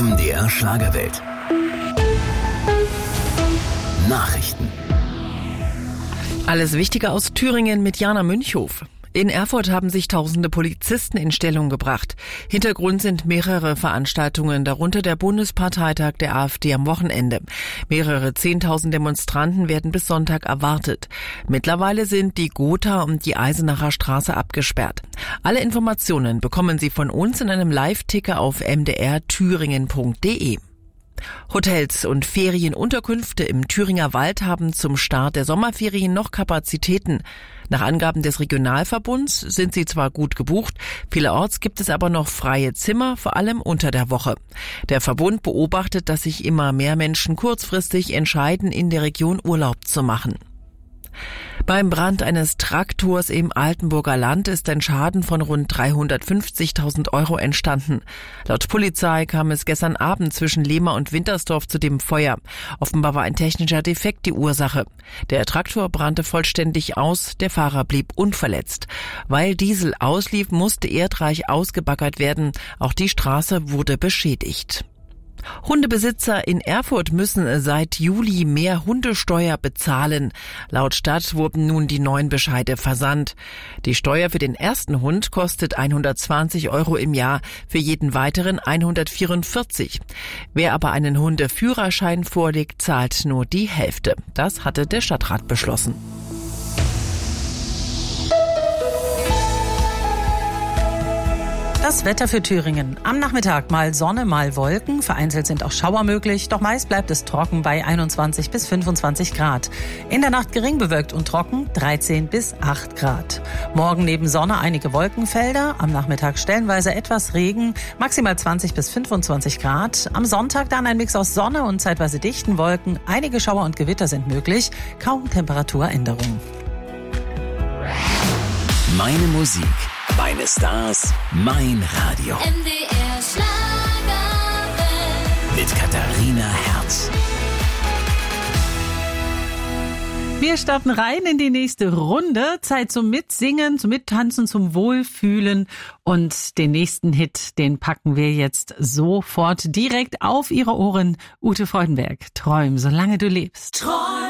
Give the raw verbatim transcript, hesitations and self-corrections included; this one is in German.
M D R Schlagerwelt. Nachrichten. Alles Wichtige aus Thüringen mit Jana Münchhof. In Erfurt haben sich tausende Polizisten in Stellung gebracht. Hintergrund sind mehrere Veranstaltungen, darunter der Bundesparteitag der AfD am Wochenende. Mehrere zehntausend Demonstranten werden bis Sonntag erwartet. Mittlerweile sind die Gotha und die Eisenacher Straße abgesperrt. Alle Informationen bekommen Sie von uns in einem Live-Ticker auf m d r thüringen punkt d e. Hotels und Ferienunterkünfte im Thüringer Wald haben zum Start der Sommerferien noch Kapazitäten. Nach Angaben des Regionalverbunds sind sie zwar gut gebucht, vielerorts gibt es aber noch freie Zimmer, vor allem unter der Woche. Der Verbund beobachtet, dass sich immer mehr Menschen kurzfristig entscheiden, in der Region Urlaub zu machen. Beim Brand eines Traktors im Altenburger Land ist ein Schaden von rund dreihundertfünfzigtausend Euro entstanden. Laut Polizei kam es gestern Abend zwischen Lehmer und Wintersdorf zu dem Feuer. Offenbar war ein technischer Defekt die Ursache. Der Traktor brannte vollständig aus, der Fahrer blieb unverletzt. Weil Diesel auslief, musste erdreich ausgebaggert werden. Auch die Straße wurde beschädigt. Hundebesitzer in Erfurt müssen seit Juli mehr Hundesteuer bezahlen. Laut Stadt wurden nun die neuen Bescheide versandt. Die Steuer für den ersten Hund kostet hundertzwanzig Euro im Jahr, für jeden weiteren hundertvierundvierzig. Wer aber einen Hundeführerschein vorlegt, zahlt nur die Hälfte. Das hatte der Stadtrat beschlossen. Das Wetter für Thüringen. Am Nachmittag mal Sonne, mal Wolken. Vereinzelt sind auch Schauer möglich, doch meist bleibt es trocken bei einundzwanzig bis fünfundzwanzig Grad. In der Nacht gering bewölkt und trocken, dreizehn bis acht Grad. Morgen neben Sonne einige Wolkenfelder, am Nachmittag stellenweise etwas Regen, maximal zwanzig bis fünfundzwanzig Grad. Am Sonntag dann ein Mix aus Sonne und zeitweise dichten Wolken. Einige Schauer und Gewitter sind möglich, kaum Temperaturänderungen. Meine Musik, meine Stars, mein Radio. M D R Schlagerwelt. Mit Katharina Herz. Wir starten rein in die nächste Runde. Zeit zum Mitsingen, zum Mittanzen, zum Wohlfühlen. Und den nächsten Hit, den packen wir jetzt sofort direkt auf Ihre Ohren. Ute Freudenberg, Träum, solange du lebst. Träum.